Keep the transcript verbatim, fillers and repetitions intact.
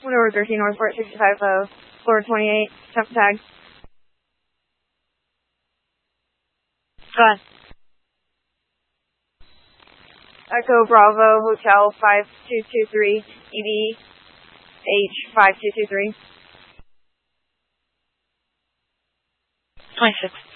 One over thirteen, Northport, sixty-five, uh, floor twenty-eight, temp tag. Go ahead. Echo Bravo, Hotel five two two three, E D H five two two three. twenty-six.